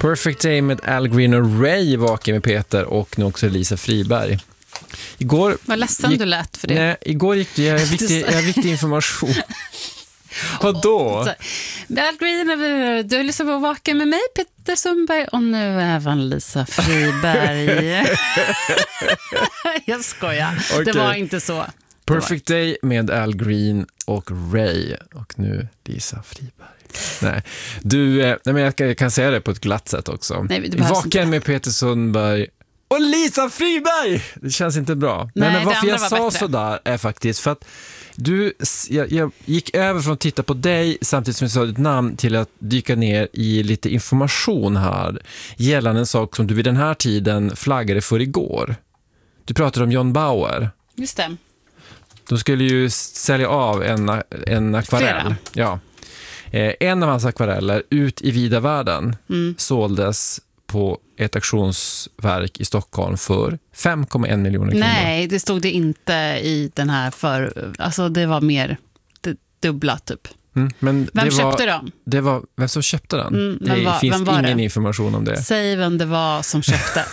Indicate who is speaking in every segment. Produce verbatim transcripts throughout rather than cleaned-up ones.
Speaker 1: Perfect Day med Al Green och Ray, Vaken med Peter och nu också Lisa Friberg. Igår
Speaker 2: Vad ledsen
Speaker 1: gick,
Speaker 2: du lät för det.
Speaker 1: Nej, igår gick det, jag har viktig, jag har viktig information. Vadå?
Speaker 2: Al Green, du lyssnar på Vaken med mig, Peter Sundberg, och nu även Lisa Friberg. Jag skojar, okay. Det var inte så.
Speaker 1: Perfect Day med Al Green och Ray och nu Lisa Friberg. Nej, du, nej, men jag kan, jag kan säga det på ett glatt sätt också. Nej, Vaken med Peter Sundberg och Lisa Friberg. Det känns inte bra. Nej, nej men varför jag sa bättre. Sådär är faktiskt för att du, jag, jag gick över från att titta på dig samtidigt som jag sa ditt namn till att dyka ner i lite information här gällande en sak som du vid den här tiden flaggade för igår. Du pratade om John Bauer.
Speaker 2: Just det.
Speaker 1: De skulle ju sälja av en, en akvarell. Flera. Ja. Eh, en av hans akvareller ut i vida världen mm. såldes på ett auktionsverk i Stockholm för fem komma en miljoner kronor.
Speaker 2: Nej, det stod det inte i den här för... Alltså det var mer det dubbla typ.
Speaker 1: Mm, men
Speaker 2: vem
Speaker 1: det
Speaker 2: köpte
Speaker 1: var,
Speaker 2: den?
Speaker 1: Det var, vem som köpte den?
Speaker 2: Mm,
Speaker 1: det
Speaker 2: var,
Speaker 1: finns ingen
Speaker 2: det?
Speaker 1: information om det.
Speaker 2: Säg vem det var som köpte.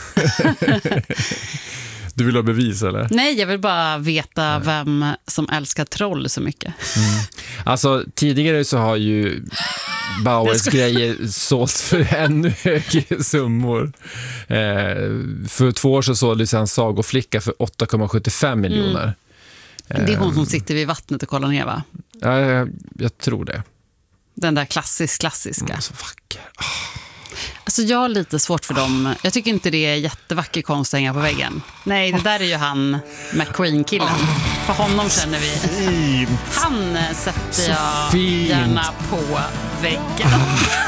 Speaker 1: Du vill ha bevis eller?
Speaker 2: Nej, jag vill bara veta Nej. vem som älskar troll så mycket. Mm.
Speaker 1: Alltså tidigare så har ju Bauers ska... grejer sålt för ännu högre summor. Eh, för två år så såldes en sagoflicka för åtta komma sjuttiofem miljoner.
Speaker 2: Mm. Det är hon som sitter vid vattnet och kollar ner, va?
Speaker 1: Ja, jag, jag tror det.
Speaker 2: Den där klassisk, klassiska.
Speaker 1: Mm, så vacker. Oh.
Speaker 2: Alltså jag har lite svårt för dem. Jag tycker inte det är jättevacker konst att hänga på väggen. Nej, det där är ju han McQueen-killen. För honom känner vi.
Speaker 1: Fint.
Speaker 2: Han sätter
Speaker 1: så
Speaker 2: jag
Speaker 1: fint.
Speaker 2: gärna på väggen.